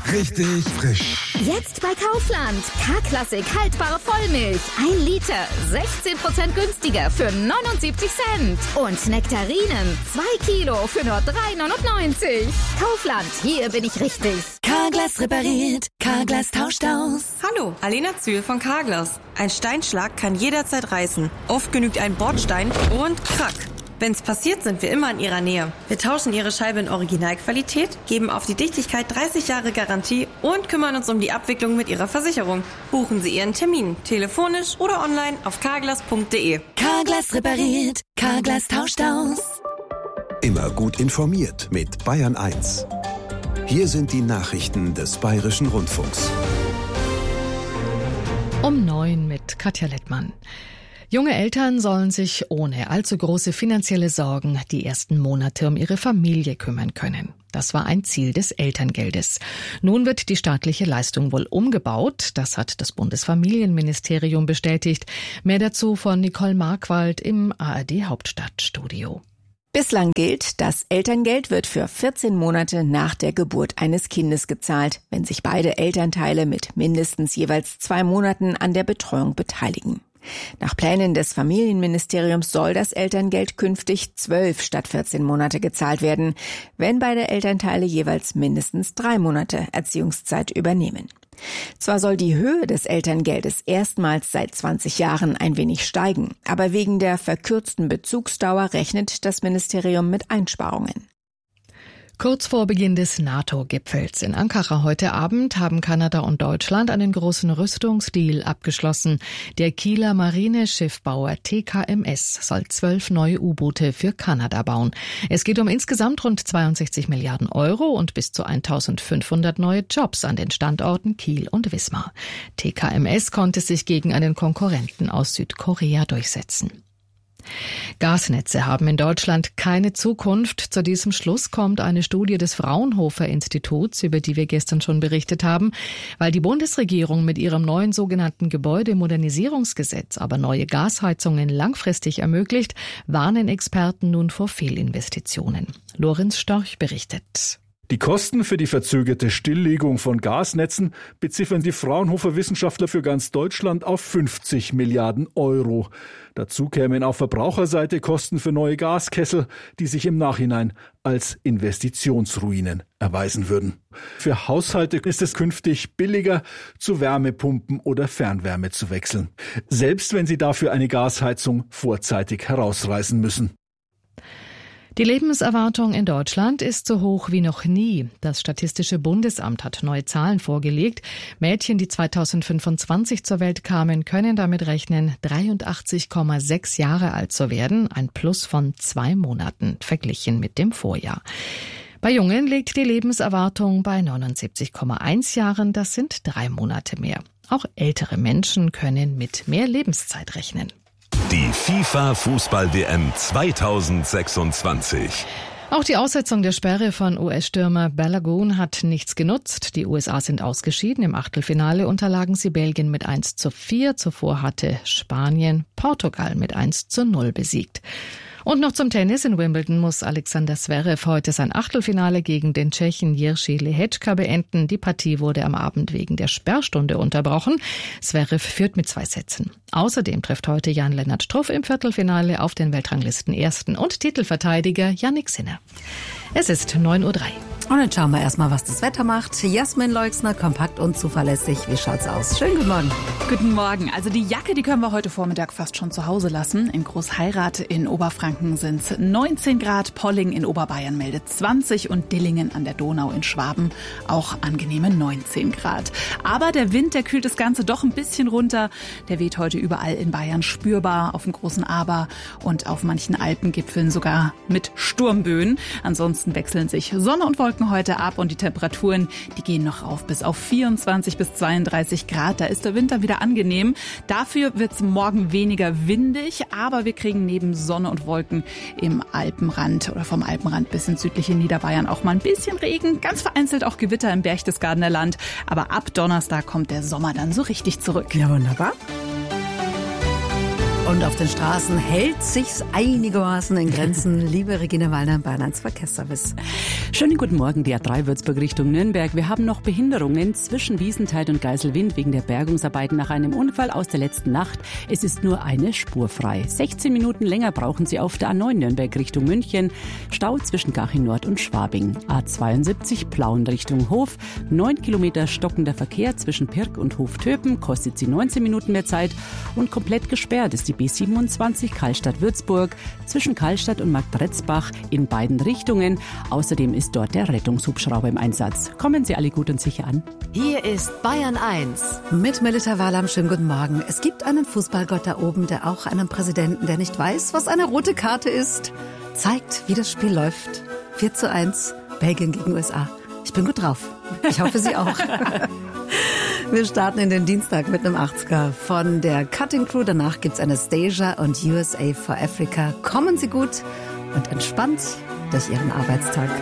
Richtig frisch. Jetzt bei Kaufland. K-Klassik haltbare Vollmilch. 1 Liter. 16% günstiger für 79 Cent. Und Nektarinen. 2 Kilo für nur 3,99. Kaufland, hier bin ich richtig. Carglass repariert. Carglass tauscht aus. Hallo, Alena Zühl von Carglass. Ein Steinschlag kann jederzeit reißen. Oft genügt ein Bordstein und krack. Wenn's passiert, sind wir immer in Ihrer Nähe. Wir tauschen Ihre Scheibe in Originalqualität, geben auf die Dichtigkeit 30 Jahre Garantie und kümmern uns um die Abwicklung mit Ihrer Versicherung. Buchen Sie Ihren Termin, telefonisch oder online auf carglass.de. Carglass repariert. Carglass tauscht aus. Immer gut informiert mit Bayern 1. Hier sind die Nachrichten des Bayerischen Rundfunks. Um 9 mit Katja Lettmann. Junge Eltern sollen sich ohne allzu große finanzielle Sorgen die ersten Monate um ihre Familie kümmern können. Das war ein Ziel des Elterngeldes. Nun wird die staatliche Leistung wohl umgebaut. Das hat das Bundesfamilienministerium bestätigt. Mehr dazu von Nicole Markwald im ARD Hauptstadtstudio. Bislang gilt, das Elterngeld wird für 14 Monate nach der Geburt eines Kindes gezahlt, wenn sich beide Elternteile mit mindestens jeweils 2 Monaten an der Betreuung beteiligen. Nach Plänen des Familienministeriums soll das Elterngeld künftig 12 statt 14 Monate gezahlt werden, wenn beide Elternteile jeweils mindestens 3 Monate Erziehungszeit übernehmen. Zwar soll die Höhe des Elterngeldes erstmals seit 20 Jahren ein wenig steigen, aber wegen der verkürzten Bezugsdauer rechnet das Ministerium mit Einsparungen. Kurz vor Beginn des NATO-Gipfels in Ankara heute Abend haben Kanada und Deutschland einen großen Rüstungsdeal abgeschlossen. Der Kieler Marineschiffbauer TKMS soll 12 neue U-Boote für Kanada bauen. Es geht um insgesamt rund 62 Milliarden Euro und bis zu 1500 neue Jobs an den Standorten Kiel und Wismar. TKMS konnte sich gegen einen Konkurrenten aus Südkorea durchsetzen. Gasnetze haben in Deutschland keine Zukunft. Zu diesem Schluss kommt eine Studie des Fraunhofer Instituts, über die wir gestern schon berichtet haben. Weil die Bundesregierung mit ihrem neuen sogenannten Gebäudemodernisierungsgesetz aber neue Gasheizungen langfristig ermöglicht, warnen Experten nun vor Fehlinvestitionen. Lorenz Storch berichtet. Die Kosten für die verzögerte Stilllegung von Gasnetzen beziffern die Fraunhofer Wissenschaftler für ganz Deutschland auf 50 Milliarden Euro. Dazu kämen auf Verbraucherseite Kosten für neue Gaskessel, die sich im Nachhinein als Investitionsruinen erweisen würden. Für Haushalte ist es künftig billiger, zu Wärmepumpen oder Fernwärme zu wechseln, selbst wenn sie dafür eine Gasheizung vorzeitig herausreißen müssen. Die Lebenserwartung in Deutschland ist so hoch wie noch nie. Das Statistische Bundesamt hat neue Zahlen vorgelegt. Mädchen, die 2025 zur Welt kamen, können damit rechnen, 83,6 Jahre alt zu werden. Ein Plus von 2 Monaten verglichen mit dem Vorjahr. Bei Jungen liegt die Lebenserwartung bei 79,1 Jahren. Das sind 3 Monate mehr. Auch ältere Menschen können mit mehr Lebenszeit rechnen. Die FIFA-Fußball-WM 2026. Auch die Aussetzung der Sperre von US-Stürmer Balogun hat nichts genutzt. Die USA sind ausgeschieden. Im Achtelfinale unterlagen sie Belgien mit 1:4. Zuvor hatte Spanien Portugal mit 1:0 besiegt. Und noch zum Tennis. In Wimbledon muss Alexander Zverev heute sein Achtelfinale gegen den Tschechen Jiří Lehečka beenden. Die Partie wurde am Abend wegen der Sperrstunde unterbrochen. Zverev führt mit 2 Sätzen. Außerdem trifft heute Jan-Lennart Struff im Viertelfinale auf den Weltranglisten-Ersten und Titelverteidiger Jannik Sinner. Es ist 9:03 Uhr. Und dann schauen wir erstmal, was das Wetter macht. Jasmin Leuxner, kompakt und zuverlässig. Wie schaut's aus? Schönen guten Morgen. Guten Morgen. Also die Jacke, die können wir heute Vormittag fast schon zu Hause lassen. In Großheirath in Oberfranken sind es 19 Grad, Polling in Oberbayern meldet 20 und Dillingen an der Donau in Schwaben auch angenehme 19 Grad. Aber der Wind, der kühlt das Ganze doch ein bisschen runter. Der weht heute überall in Bayern spürbar, auf dem großen Aber und auf manchen Alpengipfeln sogar mit Sturmböen. Ansonsten wechseln sich Sonne und Wolken heute ab und die Temperaturen, die gehen noch auf bis auf 24 bis 32 Grad. Da ist der Winter wieder angenehm. Dafür wird es morgen weniger windig, aber wir kriegen neben Sonne und Wolken im Alpenrand oder vom Alpenrand bis ins südliche Niederbayern auch mal ein bisschen Regen. Ganz vereinzelt auch Gewitter im Berchtesgadener Land. Aber ab Donnerstag kommt der Sommer dann so richtig zurück. Ja, wunderbar. Und auf den Straßen hält sich's einigermaßen in Grenzen. Liebe Regina Wallner, Bayern 1 Verkehrsservice. Schönen guten Morgen, die A3 Würzburg Richtung Nürnberg. Wir haben noch Behinderungen zwischen Wiesenthal und Geiselwind wegen der Bergungsarbeiten nach einem Unfall aus der letzten Nacht. Es ist nur eine Spur frei. 16 Minuten länger brauchen Sie auf der A9 Nürnberg Richtung München. Stau zwischen Garching Nord und Schwabing. A72 Plauen Richtung Hof. 9 Kilometer stockender Verkehr zwischen Pirk und Hoftöpen. Kostet Sie 19 Minuten mehr Zeit. Und komplett gesperrt ist die B27 Karlstadt-Würzburg zwischen Karlstadt und Marktretzbach in beiden Richtungen. Außerdem ist dort der Rettungshubschrauber im Einsatz. Kommen Sie alle gut und sicher an. Hier ist Bayern 1. Mit Melita Wahlam, schönen guten Morgen. Es gibt einen Fußballgott da oben, der auch einen Präsidenten, der nicht weiß, was eine rote Karte ist, zeigt, wie das Spiel läuft. 4:1, Belgien gegen USA. Ich bin gut drauf. Ich hoffe, Sie auch. Wir starten in den Dienstag mit einem 80er von der Cutting Crew. Danach gibt's Anastasia und USA for Africa. Kommen Sie gut und entspannt durch Ihren Arbeitstag.